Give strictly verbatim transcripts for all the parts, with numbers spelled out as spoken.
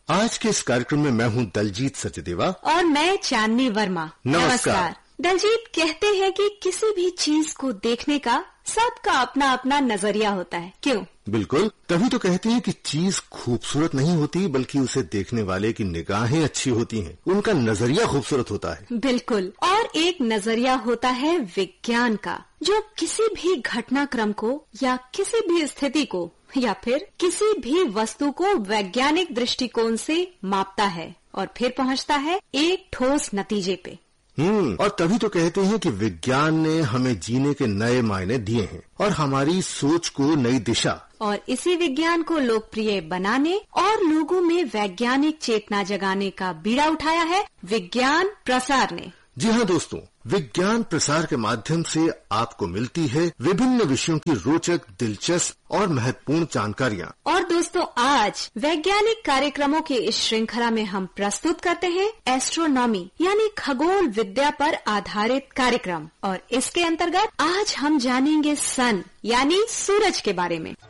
आज के इस कार्यक्रम में मैं हूं दलजीत सचदेवा और मैं चांदनी वर्मा। नमस्कार। नमस्कार। दलजीत, कहते हैं कि किसी भी चीज को देखने का सबका अपना अपना नजरिया होता है, क्यों? बिल्कुल, तभी तो कहते हैं कि चीज खूबसूरत नहीं होती बल्कि उसे देखने वाले की निगाहें अच्छी होती हैं, उनका नजरिया खूबसूरत होता है। बिल्कुल। और एक नजरिया होता है विज्ञान का, जो किसी भी घटनाक्रम को या किसी भी स्थिति को या फिर किसी भी वस्तु को वैज्ञानिक दृष्टिकोण से मापता है और फिर पहुंचता है एक ठोस नतीजे पे। हम्म और तभी तो कहते हैं कि विज्ञान ने हमें जीने के नए मायने दिए हैं और हमारी सोच को नई दिशा। और इसी विज्ञान को लोकप्रिय बनाने और लोगों में वैज्ञानिक चेतना जगाने का बीड़ा उठाया है विज्ञान प्रसार ने। जी हाँ दोस्तों, विज्ञान प्रसार के माध्यम से आपको मिलती है विभिन्न विषयों की रोचक, दिलचस्प और महत्वपूर्ण जानकारियाँ। और दोस्तों, आज वैज्ञानिक कार्यक्रमों की इस श्रृंखला में हम प्रस्तुत करते हैं एस्ट्रोनॉमी यानी खगोल विद्या पर आधारित कार्यक्रम। और इसके अंतर्गत आज हम जानेंगे सन यानी सूरज के बारे में।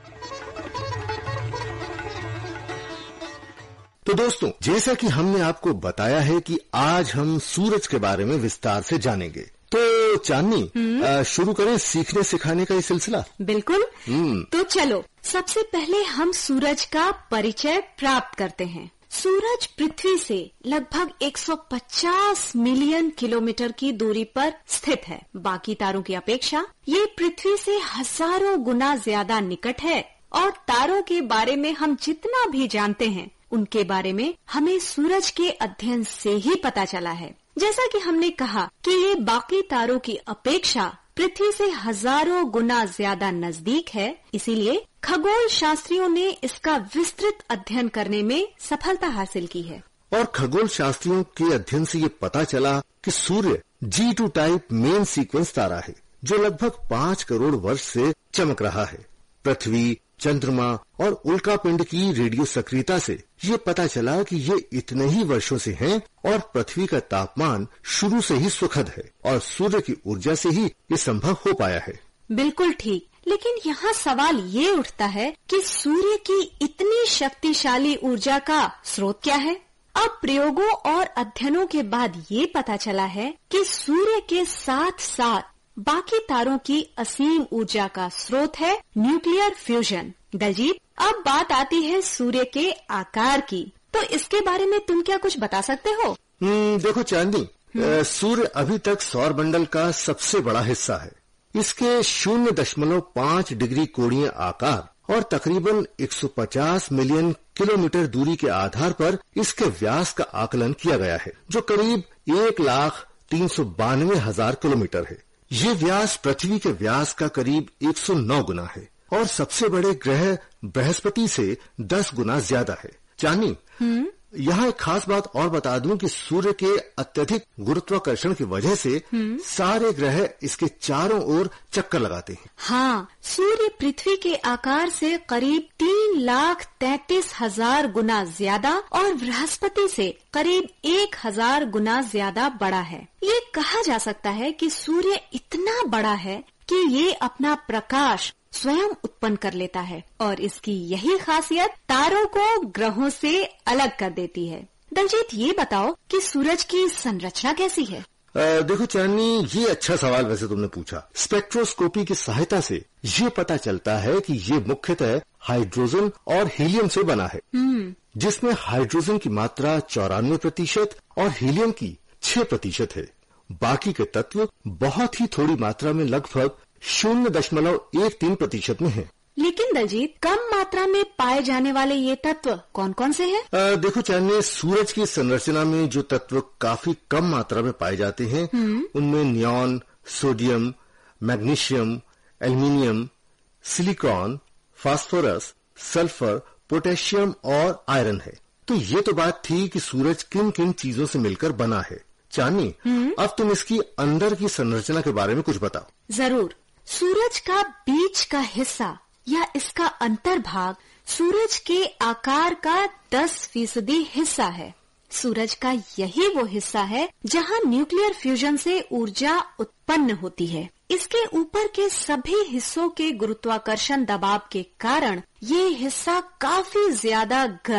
तो दोस्तों, जैसा कि हमने आपको बताया है कि आज हम सूरज के बारे में विस्तार से जानेंगे, तो चांदनी शुरू करें सीखने सिखाने का ये सिलसिला। बिल्कुल। तो चलो, सबसे पहले हम सूरज का परिचय प्राप्त करते हैं। सूरज पृथ्वी से लगभग एक सौ पचास मिलियन किलोमीटर की दूरी पर स्थित है। बाकी तारों की अपेक्षा ये पृथ्वी से हजारों गुना ज्यादा निकट है और तारों के बारे में हम जितना भी जानते हैं उनके बारे में हमें सूरज के अध्ययन से ही पता चला है। जैसा कि हमने कहा कि ये बाकी तारों की अपेक्षा पृथ्वी से हजारों गुना ज्यादा नजदीक है, इसीलिए खगोल शास्त्रियों ने इसका विस्तृत अध्ययन करने में सफलता हासिल की है। और खगोल शास्त्रियों के अध्ययन से ये पता चला कि सूर्य जी टू टाइप मेन सीक्वेंस तारा है, जो लगभग पाँच करोड़ वर्ष से चमक रहा है। पृथ्वी, चंद्रमा और उल्कापिंड की रेडियो सक्रियता से ये पता चला कि ये इतने ही वर्षों से हैं और पृथ्वी का तापमान शुरू से ही सुखद है और सूर्य की ऊर्जा से ही ये संभव हो पाया है। बिल्कुल ठीक। लेकिन यहाँ सवाल ये उठता है कि सूर्य की इतनी शक्तिशाली ऊर्जा का स्रोत क्या है? अब प्रयोगों और अध्ययनों के बाद ये पता चला है कि सूर्य के साथ साथ बाकी तारों की असीम ऊर्जा का स्रोत है न्यूक्लियर फ्यूजन। दलजीत, अब बात आती है सूर्य के आकार की, तो इसके बारे में तुम क्या कुछ बता सकते हो? देखो चांदी, सूर्य अभी तक सौर मंडल का सबसे बड़ा हिस्सा है। इसके शून्य दशमलव पाँच डिग्री कोणीय आकार और तकरीबन एक सौ पचास मिलियन किलोमीटर दूरी के आधार पर इसके व्यास का आकलन किया गया है, जो करीब एक लाख तीन सौ बानवे हजार किलोमीटर है। ये व्यास पृथ्वी के व्यास का करीब एक सौ नौ गुना है और सबसे बड़े ग्रह बृहस्पति से दस गुना ज्यादा है। चांदनी, यहाँ एक खास बात और बता दूं कि सूर्य के अत्यधिक गुरुत्वाकर्षण की वजह से सारे ग्रह इसके चारों ओर चक्कर लगाते हैं। हाँ, सूर्य पृथ्वी के आकार से करीब तीन लाख तैतीस हजार गुना ज्यादा और बृहस्पति से करीब एक हजार गुना ज्यादा बड़ा है। ये कहा जा सकता है कि सूर्य इतना बड़ा है कि ये अपना प्रकाश स्वयं उत्पन्न कर लेता है और इसकी यही खासियत तारों को ग्रहों से अलग कर देती है। दलजीत, ये बताओ कि सूरज की संरचना कैसी है? आ, देखो चांदनी, ये अच्छा सवाल वैसे तुमने पूछा। स्पेक्ट्रोस्कोपी की सहायता से ये पता चलता है कि ये मुख्यतः हाइड्रोजन और हीलियम से बना है, जिसमें हाइड्रोजन की मात्रा चौरानवे प्रतिशत और हीलियम की छह प्रतिशत है। बाकी के तत्व बहुत ही थोड़ी मात्रा में लगभग शून्य दशमलव एक तीन प्रतिशत में है। लेकिन दलजीत, कम मात्रा में पाए जाने वाले ये तत्व कौन कौन से हैं? आ, देखो चांदनी, सूरज की संरचना में जो तत्व काफी कम मात्रा में पाए जाते हैं उनमें neon, sodium, magnesium, aluminium, silicon, phosphorus, sulphur, potassium और आयरन है। तो ये तो बात थी कि सूरज किन किन चीजों से मिलकर बना है। चांदनी, अब तुम इसकी अंदर की संरचना के बारे में कुछ बताओ। जरूर। सूरज का बीच का हिस्सा या इसका अंतर्भाग सूरज के आकार का दस फीसदी हिस्सा है। सूरज का यही वो हिस्सा है जहां न्यूक्लियर फ्यूजन से ऊर्जा उत्पन्न होती है। इसके ऊपर के सभी हिस्सों के गुरुत्वाकर्षण दबाव के कारण ये हिस्सा काफी ज्यादा गर्म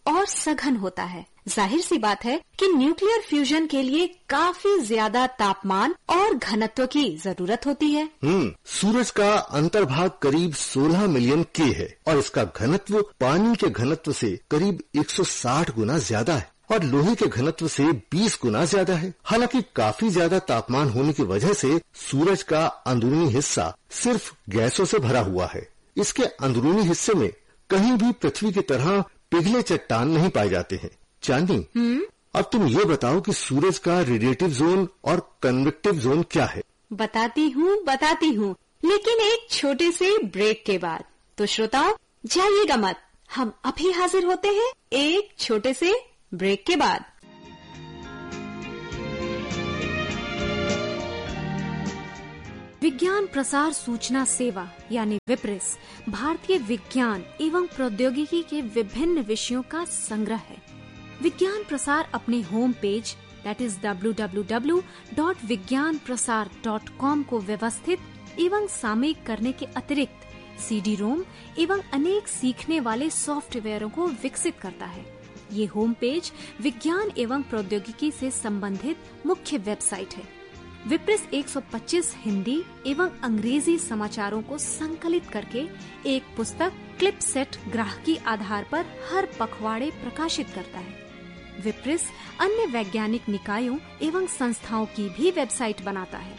और सघन होता है। जाहिर सी बात है कि न्यूक्लियर फ्यूजन के लिए काफी ज्यादा तापमान और घनत्व की जरूरत होती है। हम्म सूरज का अंतर्भाग करीब सोलह मिलियन के है और इसका घनत्व पानी के घनत्व से करीब एक सौ साठ गुना ज्यादा है और लोहे के घनत्व से बीस गुना ज्यादा है। हालांकि काफी ज्यादा तापमान होने की वजह से सूरज का अंदरूनी हिस्सा सिर्फ गैसों से भरा हुआ है। इसके अंदरूनी हिस्से में कहीं भी पृथ्वी की तरह पिघले चट्टान नहीं पाए जाते हैं। चांदी, अब तुम ये बताओ कि सूरज का रेडिएटिव जोन और कन्वेक्टिव जोन क्या है? बताती हूँ बताती हूँ लेकिन एक छोटे से ब्रेक के बाद। तो श्रोताओ जाइएगा मत, हम अभी हाजिर होते हैं एक छोटे से ब्रेक के बाद। विज्ञान प्रसार सूचना सेवा यानी विप्रिस भारतीय विज्ञान एवं प्रौद्योगिकी के विभिन्न विषयों का संग्रह है। विज्ञान प्रसार अपने home page that is W W W dot विज्ञान प्रसार डॉट कॉम को व्यवस्थित एवं सामयिक करने के अतिरिक्त सीडी रोम एवं अनेक सीखने वाले सॉफ्टवेयरों को विकसित करता है। ये होम पेज विज्ञान एवं प्रौद्योगिकी से संबंधित मुख्य वेबसाइट है। विप्रिस एक सौ पच्चीस हिंदी एवं अंग्रेजी समाचारों को संकलित करके एक पुस्तक क्लिप सेट ग्राहकी आधार पर हर पखवाड़े प्रकाशित करता है। विप्रिस अन्य वैज्ञानिक निकायों एवं संस्थाओं की भी वेबसाइट बनाता है।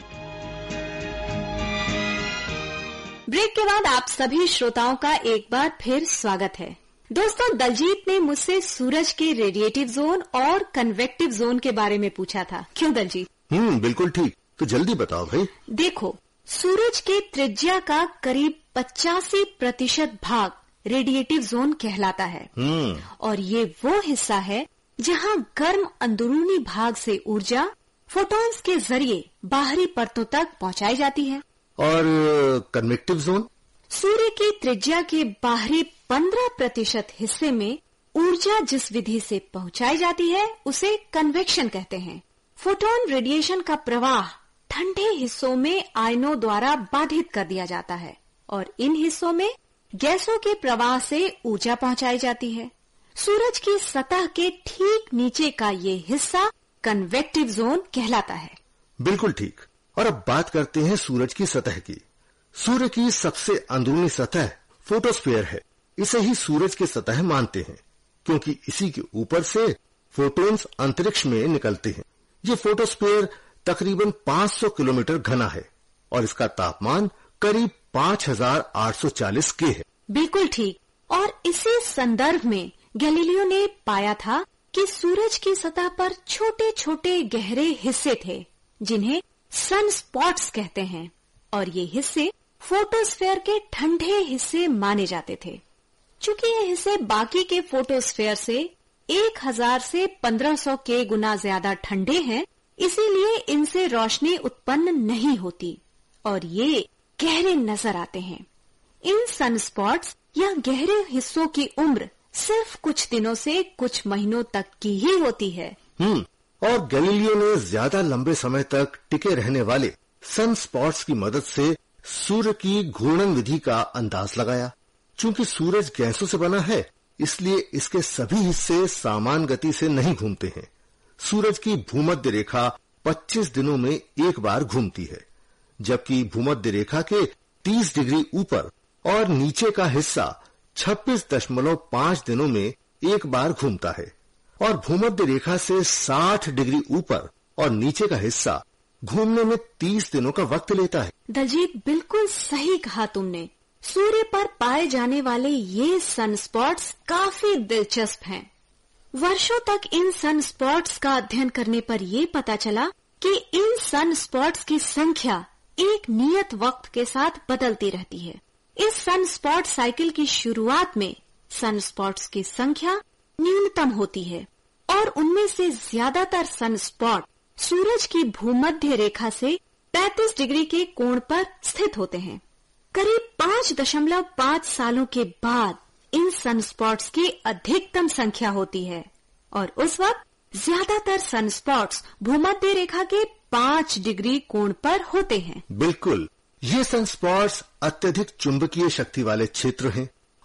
ब्रेक के बाद आप सभी श्रोताओं का एक बार फिर स्वागत है। दोस्तों, दलजीत ने मुझसे सूरज के रेडिएटिव जोन और कन्वेक्टिव जोन के बारे में पूछा था। क्यों दलजीत? हम्म बिल्कुल ठीक, तो जल्दी बताओ भाई। देखो, सूरज के त्रिज्या का करीब पचासी प्रतिशत भाग रेडिएटिव जोन कहलाता है और ये वो हिस्सा है जहां गर्म अंदरूनी भाग से ऊर्जा फोटॉन्स के जरिए बाहरी परतों तक पहुंचाई जाती है। और कन्वेक्टिव जोन? सूर्य की त्रिज्या के बाहरी पंद्रह प्रतिशत हिस्से में ऊर्जा जिस विधि से पहुंचाई जाती है उसे कन्वेक्शन कहते हैं। फोटोन रेडिएशन का प्रवाह ठंडे हिस्सों में आयनों द्वारा बाधित कर दिया जाता है और इन हिस्सों में गैसों के प्रवाह से ऊर्जा पहुंचाई जाती है। सूरज की सतह के ठीक नीचे का ये हिस्सा कन्वेक्टिव जोन कहलाता है। बिल्कुल ठीक। और अब बात करते हैं सूरज की सतह की। सूर्य की सबसे अंदरूनी सतह फोटोस्फीयर है। इसे ही सूरज की सतह मानते हैं क्योंकि इसी के ऊपर से फोटोन्स अंतरिक्ष में निकलते हैं। ये फोटोस्फीयर तकरीबन पाँच सौ किलोमीटर घना है और इसका तापमान करीब पाँच हजार आठ सौ चालीस के है। बिल्कुल ठीक। और इसी संदर्भ में गैलीलियो ने पाया था कि सूरज की सतह पर छोटे छोटे गहरे हिस्से थे जिन्हें सन स्पॉट्स कहते हैं और ये हिस्से फोटोस्फीयर के ठंडे हिस्से माने जाते थे। चूंकि ये हिस्से बाकी के फोटोस्फीयर से एक हजार से पंद्रह सौ के गुना ज्यादा ठंडे हैं, इसीलिए इनसे रोशनी उत्पन्न नहीं होती और ये गहरे नजर आते हैं। इन सनस्पॉट्स या गहरे हिस्सों की उम्र सिर्फ कुछ दिनों से कुछ महीनों तक की ही होती है। हम्म और गैलीलियो ने ज्यादा लंबे समय तक टिके रहने वाले सन स्पॉट्स की मदद से सूर्य की घूर्णन विधि का अंदाज लगाया। चूंकि सूरज गैसों से बना है इसलिए इसके सभी हिस्से समान गति से नहीं घूमते हैं। सूरज की भूमध्य रेखा पच्चीस दिनों में एक बार घूमती है, जबकि भूमध्य रेखा के तीस डिग्री ऊपर और नीचे का हिस्सा छब्बीस दशमलव पाँच दिनों में एक बार घूमता है और भूमध्य रेखा से साठ डिग्री ऊपर और नीचे का हिस्सा घूमने में तीस दिनों का वक्त लेता है। दलजीत, बिल्कुल सही कहा तुमने। सूर्य पर पाए जाने वाले ये सनस्पॉट्स काफी दिलचस्प हैं। वर्षों तक इन सनस्पॉट्स का अध्ययन करने पर ये पता चला कि इन सनस्पॉट्स की संख्या एक नियत वक्त के साथ बदलती रहती है। इस सनस्पॉट साइकिल की शुरुआत में सनस्पॉट्स की संख्या न्यूनतम होती है और उनमें से ज्यादातर सनस्पॉट सूरज की भूमध्य रेखा से पैंतीस डिग्री के कोण पर स्थित होते हैं। करीब पाँच दशमलव पाँच सालों के बाद इन सनस्पॉट्स की अधिकतम संख्या होती है और उस वक्त ज्यादातर सनस्पॉट्स भूमध्य रेखा के पाँच डिग्री कोण पर होते हैं। बिल्कुल, ये सनस्पॉट्स अत्यधिक चुंबकीय शक्ति वाले क्षेत्र हैं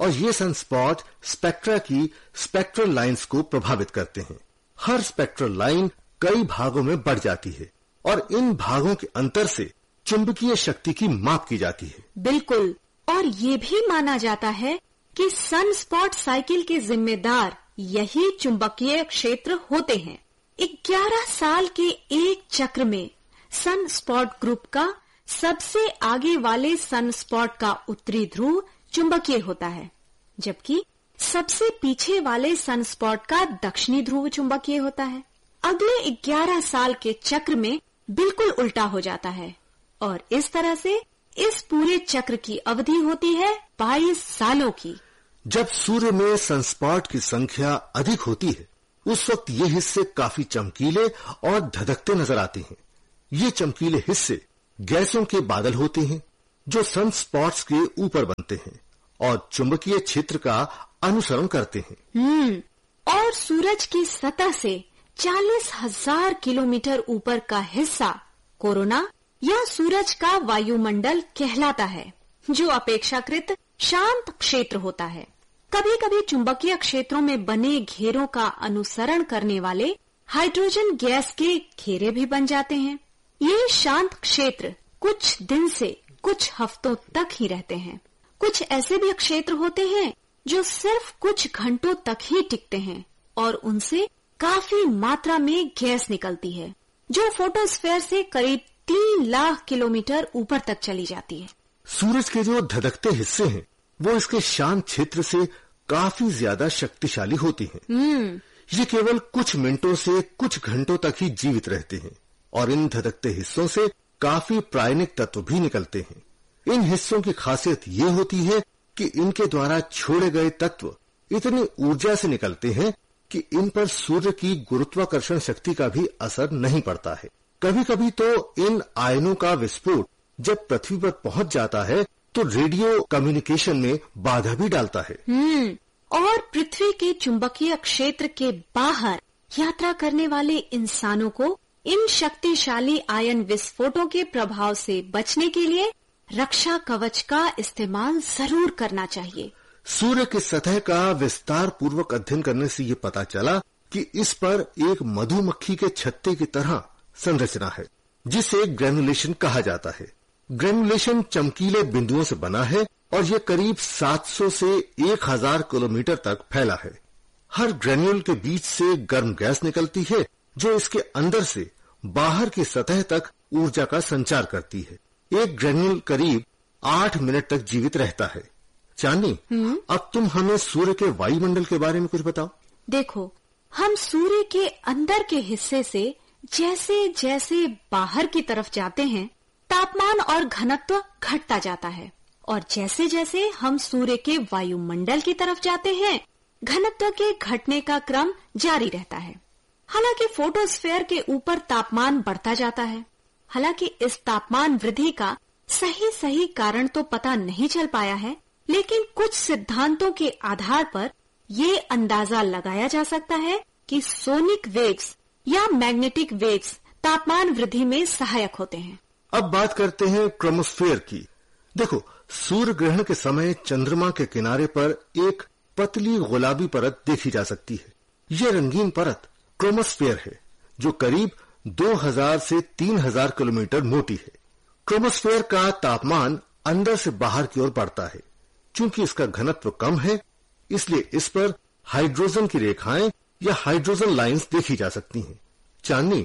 और ये सनस्पॉट स्पेक्ट्रा की स्पेक्ट्रल लाइंस को प्रभावित करते हैं। हर स्पेक्ट्रल लाइन कई भागों में बढ़ जाती है और इन भागों के अंतर से चुंबकीय शक्ति की माप की जाती है। बिल्कुल, और ये भी माना जाता है कि सनस्पॉट साइकिल के जिम्मेदार यही चुंबकीय क्षेत्र होते हैं। ग्यारह साल के एक चक्र में सनस्पॉट ग्रुप का सबसे आगे वाले सनस्पॉट का उत्तरी ध्रुव चुंबकीय होता है, जबकि सबसे पीछे वाले सनस्पॉट का दक्षिणी ध्रुव चुंबकीय होता है। अगले ग्यारह साल के चक्र में बिल्कुल उल्टा हो जाता है और इस तरह से इस पूरे चक्र की अवधि होती है बाईस सालों की। जब सूर्य में सनस्पॉट की संख्या अधिक होती है, उस वक्त ये हिस्से काफी चमकीले और धधकते नजर आते हैं। ये चमकीले हिस्से गैसों के बादल होते हैं जो सनस्पॉट्स के ऊपर बनते हैं और चुंबकीय क्षेत्र का अनुसरण करते हैं। हम्म, और सूरज की सतह से चालीस हजार किलोमीटर ऊपर का हिस्सा कोरोना या सूरज का वायुमंडल कहलाता है, जो अपेक्षाकृत शांत क्षेत्र होता है। कभी कभी चुंबकीय क्षेत्रों में बने घेरों का अनुसरण करने वाले हाइड्रोजन गैस के घेरे भी बन जाते हैं। ये शांत क्षेत्र कुछ दिन से कुछ हफ्तों तक ही रहते हैं। कुछ ऐसे भी क्षेत्र होते हैं जो सिर्फ कुछ घंटों तक ही टिकते हैं और उनसे काफी मात्रा में गैस निकलती है, जो फोटोस्फीयर से करीब तीन लाख किलोमीटर ऊपर तक चली जाती है। सूरज के जो धधकते हिस्से हैं, वो इसके शांत क्षेत्र से काफी ज्यादा शक्तिशाली होती हैं। ये केवल कुछ मिनटों से कुछ घंटों तक ही जीवित रहते हैं और इन धधकते हिस्सों से काफी प्रायणिक तत्व भी निकलते हैं। इन हिस्सों की खासियत ये होती है कि इनके द्वारा छोड़े गए तत्व इतनी ऊर्जा से निकलते हैं कि इन पर सूर्य की गुरुत्वाकर्षण शक्ति का भी असर नहीं पड़ता है। कभी कभी तो इन आयनों का विस्फोट जब पृथ्वी पर पहुंच जाता है तो रेडियो कम्युनिकेशन में बाधा भी डालता है। हम्म, और पृथ्वी के चुंबकीय क्षेत्र के बाहर यात्रा करने वाले इंसानों को इन शक्तिशाली आयन विस्फोटों के प्रभाव से बचने के लिए रक्षा कवच का इस्तेमाल जरूर करना चाहिए। सूर्य की सतह का विस्तार पूर्वक अध्ययन करने से ये पता चला कि इस पर एक मधुमक्खी के छत्ते की तरह संरचना है, जिसे ग्रेनुलेशन कहा जाता है। ग्रेनुलेशन चमकीले बिंदुओं से बना है और ये करीब सात सौ से एक हज़ार किलोमीटर तक फैला है। हर ग्रेन्यूल के बीच से गर्म गैस निकलती है जो इसके अंदर से बाहर की सतह तक ऊर्जा का संचार करती है। एक ग्रेन्यूल करीब आठ मिनट तक जीवित रहता है। चांदनी, अब तुम हमें सूर्य के वायुमंडल के बारे में कुछ बताओ। देखो, हम सूर्य के अंदर के हिस्से से जैसे जैसे बाहर की तरफ जाते हैं, तापमान और घनत्व घटता जाता है और जैसे जैसे हम सूर्य के वायुमंडल की तरफ जाते हैं, घनत्व के घटने का क्रम जारी रहता है। हालांकि फोटोस्फीयर के ऊपर तापमान बढ़ता जाता है। हालांकि इस तापमान वृद्धि का सही सही कारण तो पता नहीं चल पाया है, लेकिन कुछ सिद्धांतों के आधार पर ये अंदाजा लगाया जा सकता है कि सोनिक वेव्स या मैग्नेटिक वेव्स तापमान वृद्धि में सहायक होते हैं। अब बात करते हैं क्रोमोस्फीयर की। देखो, सूर्य ग्रहण के समय चंद्रमा के किनारे पर एक पतली गुलाबी परत देखी जा सकती है। यह रंगीन परत क्रोमोस्फीयर है, जो करीब दो हज़ार से तीन हज़ार किलोमीटर मोटी है। क्रोमोस्फीयर का तापमान अंदर से बाहर की ओर बढ़ता है। चूंकि इसका घनत्व कम है, इसलिए इस पर हाइड्रोजन की रेखाएं या हाइड्रोजन लाइंस देखी जा सकती हैं। चांदनी,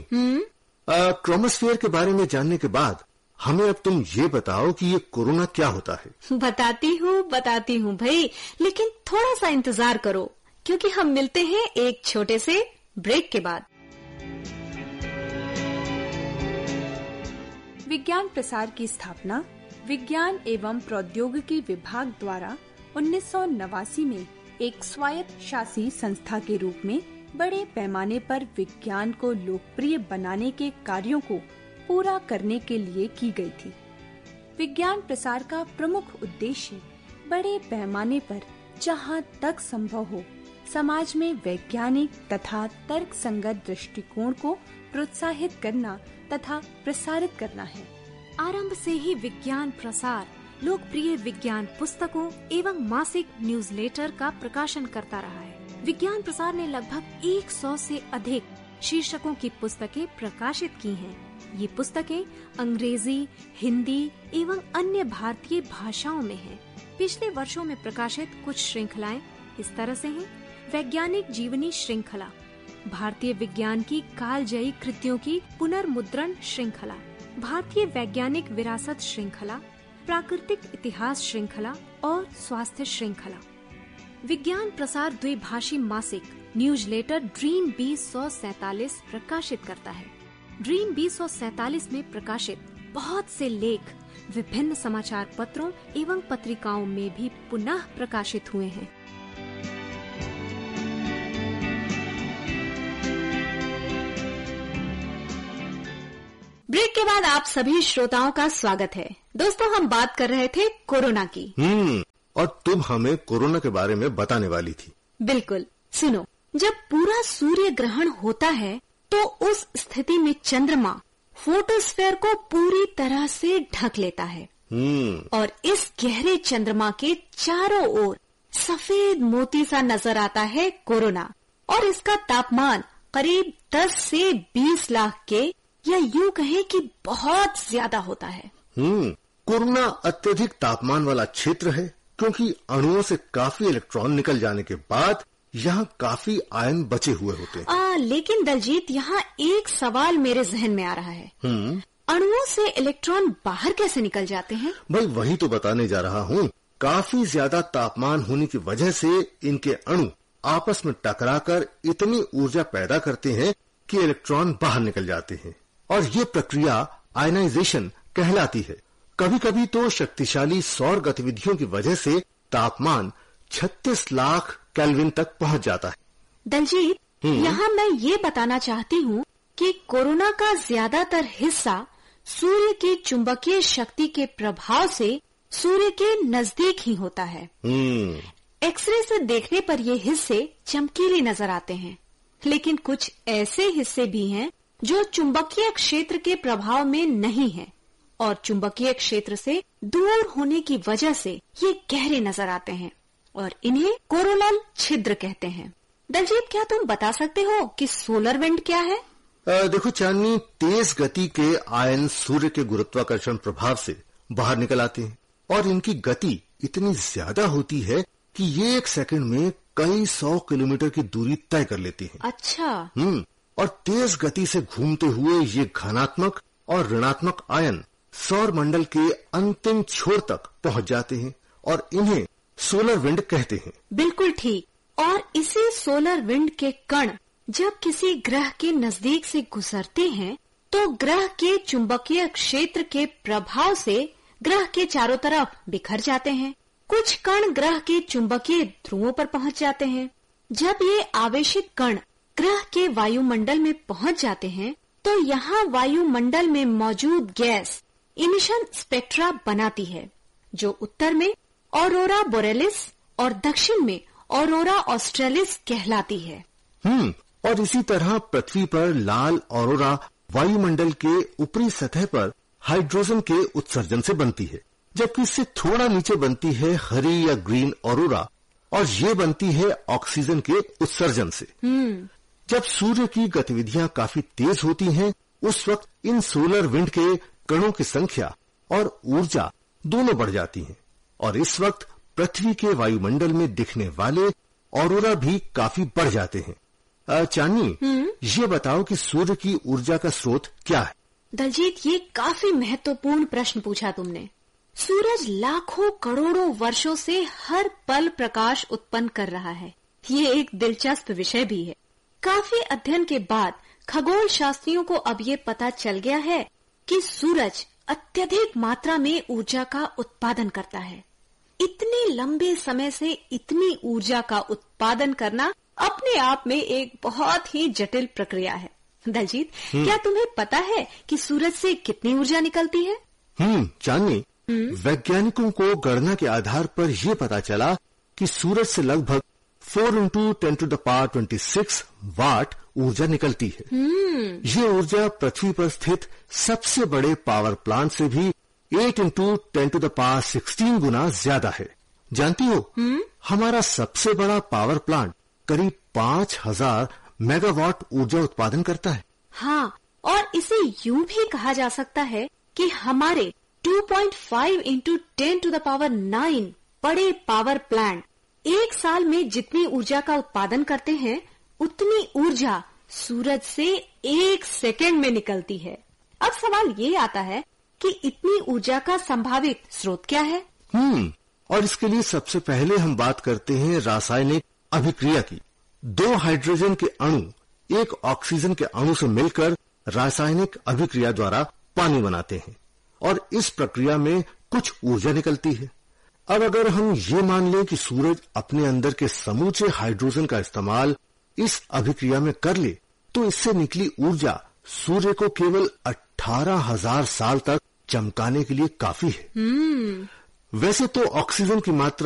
क्रोमोस्फीयर के बारे में जानने के बाद हमें अब तुम ये बताओ कि ये कोरोना क्या होता है। बताती हूँ बताती हूँ भाई, लेकिन थोड़ा सा इंतजार करो, क्योंकि हम मिलते हैं एक छोटे से ब्रेक के बाद। विज्ञान प्रसार की स्थापना विज्ञान एवं प्रौद्योगिकी विभाग द्वारा उन्नीस सौ नवासी में एक स्वायत्त शासी संस्था के रूप में बड़े पैमाने पर विज्ञान को लोकप्रिय बनाने के कार्यों को पूरा करने के लिए की गई थी। विज्ञान प्रसार का प्रमुख उद्देश्य बड़े पैमाने पर जहां तक संभव हो समाज में वैज्ञानिक तथा तर्क संगत दृष्टिकोण को प्रोत्साहित करना तथा प्रसारित करना है। आरंभ से ही विज्ञान प्रसार लोकप्रिय विज्ञान पुस्तकों एवं मासिक न्यूज़लेटर का प्रकाशन करता रहा है। विज्ञान प्रसार ने लगभग सौ से अधिक शीर्षकों की पुस्तकें प्रकाशित की हैं। ये पुस्तकें अंग्रेजी, हिंदी एवं अन्य भारतीय भाषाओं में हैं। पिछले वर्षों में प्रकाशित कुछ श्रृंखलाएं इस तरह से हैं: वैज्ञानिक जीवनी श्रृंखला, भारतीय विज्ञान की कालजयी कृतियों की पुनर्मुद्रण श्रृंखला, भारतीय वैज्ञानिक विरासत श्रृंखला, प्राकृतिक इतिहास श्रृंखला और स्वास्थ्य श्रृंखला। विज्ञान प्रसार द्विभाषी मासिक न्यूज़लेटर ड्रीम बीस सौ सैतालीस प्रकाशित करता है। ड्रीम बीस सौ सैतालीस में प्रकाशित बहुत से लेख विभिन्न समाचार पत्रों एवं पत्रिकाओं में भी पुनः प्रकाशित हुए हैं। ब्रेक के बाद आप सभी श्रोताओं का स्वागत है। दोस्तों, हम बात कर रहे थे कोरोना की। हम्म और तुम हमें कोरोना के बारे में बताने वाली थी। बिल्कुल। सुनो, जब पूरा सूर्य ग्रहण होता है तो उस स्थिति में चंद्रमा फोटोस्फेयर को पूरी तरह से ढक लेता है और इस गहरे चंद्रमा के चारों ओर सफेद मोती सा नजर आता है कोरोना, और इसका तापमान करीब दस से बीस लाख के या यूं कहें कि बहुत ज्यादा होता है। हम्म कोरोना अत्यधिक तापमान वाला क्षेत्र है क्योंकि अणुओं से काफी इलेक्ट्रॉन निकल जाने के बाद यहाँ काफी आयन बचे हुए होते हैं। आ, लेकिन दलजीत, यहाँ एक सवाल मेरे जहन में आ रहा है। हम्म अणुओं से इलेक्ट्रॉन बाहर कैसे निकल जाते हैं? भाई वही तो बताने जा रहा हूँ। काफी ज्यादा तापमान होने की वजह से इनके अणु आपस में टकराकर इतनी ऊर्जा पैदा करते हैं कि इलेक्ट्रॉन बाहर निकल जाते हैं, और ये प्रक्रिया आयनाइजेशन कहलाती है। कभी कभी तो शक्तिशाली सौर गतिविधियों की वजह से तापमान छत्तीस लाख केल्विन तक पहुंच जाता है। दलजीत, यहाँ मैं ये बताना चाहती हूँ कि कोरोना का ज्यादातर हिस्सा सूर्य की चुंबकीय शक्ति के प्रभाव से सूर्य के नजदीक ही होता है। एक्सरे से देखने पर ये हिस्से चमकीले नजर आते हैं, लेकिन कुछ ऐसे हिस्से भी हैं जो चुंबकीय क्षेत्र के प्रभाव में नहीं है और चुंबकीय क्षेत्र से दूर होने की वजह से ये गहरे नजर आते हैं और इन्हें कोरोनल छिद्र कहते हैं। दलजीत, क्या तुम बता सकते हो कि सोलर विंड क्या है? आ, देखो चांदनी, तेज गति के आयन सूर्य के गुरुत्वाकर्षण प्रभाव से बाहर निकल आते हैं और इनकी गति इतनी ज्यादा होती है कि ये एक सेकंड में कई सौ किलोमीटर की दूरी तय कर लेती हैं। अच्छा। हम्म और तेज गति से घूमते हुए ये घनात्मक और ऋणात्मक आयन सौर मंडल के अंतिम छोर तक पहुंच जाते हैं और इन्हें सोलर विंड कहते हैं। बिल्कुल ठीक। और इसी सोलर विंड के कण जब किसी ग्रह के नजदीक से गुजरते हैं तो ग्रह के चुंबकीय क्षेत्र के प्रभाव से ग्रह के चारों तरफ बिखर जाते हैं। कुछ कण ग्रह के चुंबकीय ध्रुवों पर पहुंच जाते हैं। जब ये आवेशित कण ग्रह के वायुमंडल में पहुंच जाते हैं तो यहाँ वायुमंडल में मौजूद गैस इमिशन स्पेक्ट्रा बनाती है, जो उत्तर में ऑरोरा बोरेलिस और दक्षिण में ऑरोरा ऑस्ट्रेलिस कहलाती है। हम्म और इसी तरह पृथ्वी पर लाल ऑरोरा वायुमंडल के ऊपरी सतह पर हाइड्रोजन के उत्सर्जन से बनती है, जबकि इससे थोड़ा नीचे बनती है हरी या ग्रीन ऑरोरा और ये बनती है ऑक्सीजन के उत्सर्जन से। जब सूर्य की गतिविधियां काफी तेज होती हैं, उस वक्त इन सोलर विंड के कणों की संख्या और ऊर्जा दोनों बढ़ जाती हैं और इस वक्त पृथ्वी के वायुमंडल में दिखने वाले ऑरोरा भी काफी बढ़ जाते हैं। चांदनी, ये बताओ कि सूर्य की ऊर्जा का स्रोत क्या है? दलजीत, ये काफी महत्वपूर्ण प्रश्न पूछा तुमने। सूरज लाखों करोड़ों वर्षों से हर पल प्रकाश उत्पन्न कर रहा है। ये एक दिलचस्प विषय भी है। काफी अध्ययन के बाद खगोल शास्त्रियों को अब ये पता चल गया है कि सूरज अत्यधिक मात्रा में ऊर्जा का उत्पादन करता है। इतने लंबे समय से इतनी ऊर्जा का उत्पादन करना अपने आप में एक बहुत ही जटिल प्रक्रिया है। दलजीत, क्या तुम्हें पता है कि सूरज से कितनी ऊर्जा निकलती है? हम्म चांदनी, वैज्ञानिकों को गणना के आधार पर यह पता चला कि सूरज से लगभग four into ten to the power twenty six वाट ऊर्जा निकलती है। ये ऊर्जा पृथ्वी पर स्थित सबसे बड़े पावर प्लांट से भी eight into ten to the power sixteen गुना ज्यादा है। जानती हो, हुँ? हमारा सबसे बड़ा पावर प्लांट करीब पांच हजार मेगावाट ऊर्जा उत्पादन करता है। हाँ, और इसे यूं भी कहा जा सकता है कि हमारे two point five into ten to the power nine बड़े पावर प्लांट एक साल में जितनी ऊर्जा का उत्पादन करते हैं, उतनी ऊर्जा सूरज से एक सेकेंड में निकलती है। अब सवाल ये आता है कि इतनी ऊर्जा का संभावित स्रोत क्या है? हम्म और इसके लिए सबसे पहले हम बात करते हैं रासायनिक अभिक्रिया की। दो हाइड्रोजन के अणु एक ऑक्सीजन के अणु से मिलकर रासायनिक अभिक्रिया द्वारा पानी बनाते हैं और इस प्रक्रिया में कुछ ऊर्जा निकलती है। अब अगर हम ये मान लें कि सूरज अपने अंदर के समूचे हाइड्रोजन का इस्तेमाल इस अभिक्रिया में कर ले, तो इससे निकली ऊर्जा सूर्य को केवल अठारह हजार साल तक चमकाने के लिए काफी है। hmm. वैसे तो ऑक्सीजन की मात्रा